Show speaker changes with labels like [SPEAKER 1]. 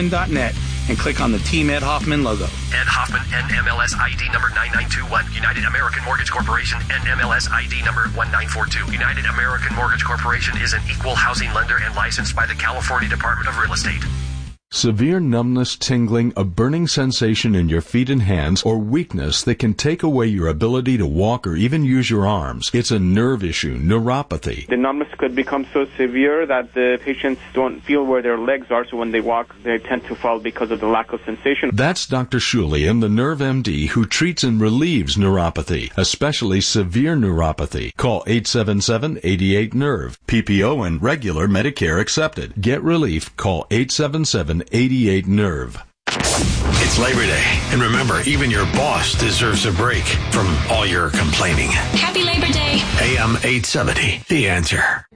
[SPEAKER 1] edhoffman.net and click on the Team Ed Hoffman logo.
[SPEAKER 2] Ed Hoffman, NMLS ID number 9921. United American Mortgage Corporation, NMLS ID number 1942. United American Mortgage Corporation is an equal housing lender and licensed by the California Department of Real Estate.
[SPEAKER 3] Severe numbness, tingling, a burning sensation in your feet and hands, or weakness that can take away your ability to walk or even use your arms. It's a nerve issue, neuropathy.
[SPEAKER 4] The numbness could become so severe that the patients don't feel where their legs are, so when they walk, they tend to fall because of the lack of sensation.
[SPEAKER 3] That's Dr. Shulian, the Nerve MD, who treats and relieves neuropathy, especially severe neuropathy. Call 877-88-NERVE. PPO and regular Medicare accepted. Get relief. Call 877-88-NERVE.
[SPEAKER 5] It's Labor Day, and remember, even your boss deserves a break from all your complaining.
[SPEAKER 6] Happy Labor Day.
[SPEAKER 5] AM 870, The Answer.